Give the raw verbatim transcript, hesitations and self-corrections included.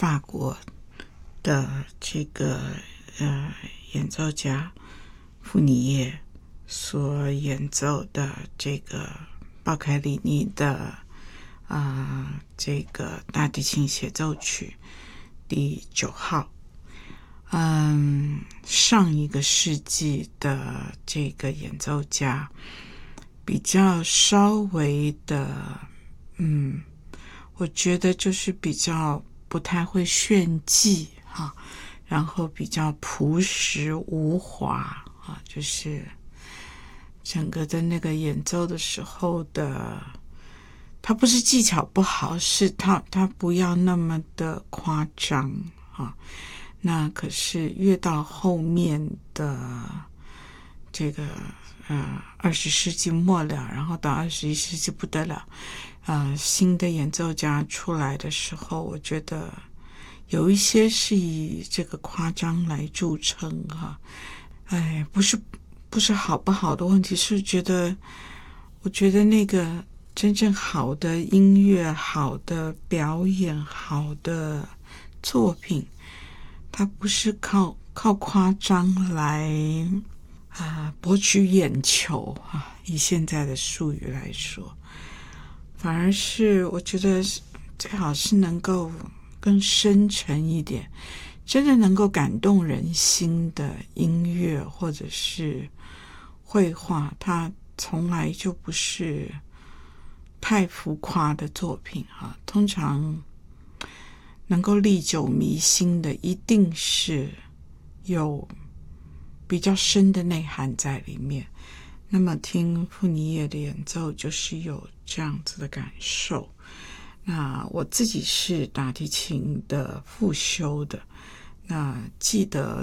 法国的这个呃演奏家傅尼叶所演奏的这个鲍凯里尼的啊、呃、这个大提琴协奏曲第九号。嗯，上一个世纪的这个演奏家比较稍微的，嗯，我觉得就是比较不太会炫技哈，然后比较朴实无华啊，就是整个的那个演奏的时候的，他不是技巧不好，是他他不要那么的夸张啊。那可是越到后面的这个呃二十世纪末了，然后到二十一世纪不得了，呃新的演奏家出来的时候，我觉得有一些是以这个夸张来著称哈、啊。哎，不是不是好不好的问题，是觉得我觉得那个真正好的音乐、好的表演、好的作品，它不是靠靠夸张来啊博取眼球啊，以现在的术语来说，反而是我觉得最好是能够更深沉一点，真的能够感动人心的音乐或者是绘画，它从来就不是太浮夸的作品啊，通常能够历久弥新的一定是有比较深的内涵在里面。那么听傅尼叶的演奏就是有这样子的感受。那我自己是大提琴的复修的，那记得